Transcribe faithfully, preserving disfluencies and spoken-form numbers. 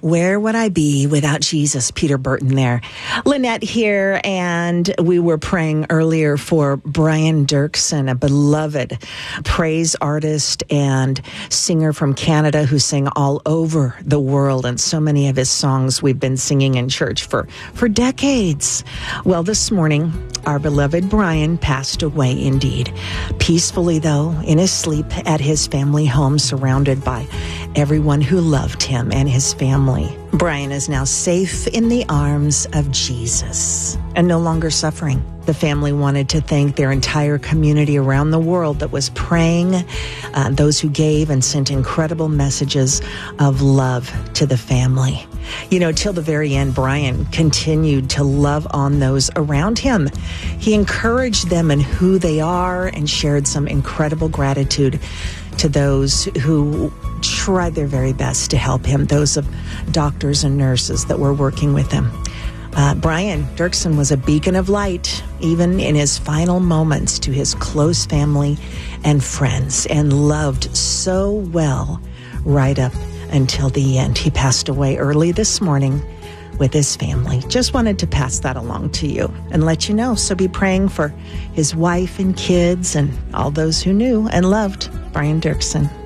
Where would I be without Jesus? Peter Burton there. Lynette here, and we were praying earlier for Brian Dirksen, a beloved praise artist and singer from Canada who sang all over the world, and so many of his songs we've been singing in church for, for decades. Well, this morning, our beloved Brian passed away indeed. Peacefully, though, in his sleep at his family home, surrounded by everyone who loved him and his family. Brian is now safe in the arms of Jesus and no longer suffering. The family wanted to thank their entire community around the world that was praying, uh, those who gave and sent incredible messages of love to the family. You know, till the very end, Brian continued to love on those around him. He encouraged them in who they are and shared some incredible gratitude to those who tried their very best to help him, those of doctors and nurses that were working with him. Uh, Brian Dirksen was a beacon of light, even in his final moments, to his close family and friends, and loved so well right up until the end. He passed away early this morning with his family. Just wanted to pass that along to you and let you know. So be praying for his wife and kids and all those who knew and loved Brian Dirksen.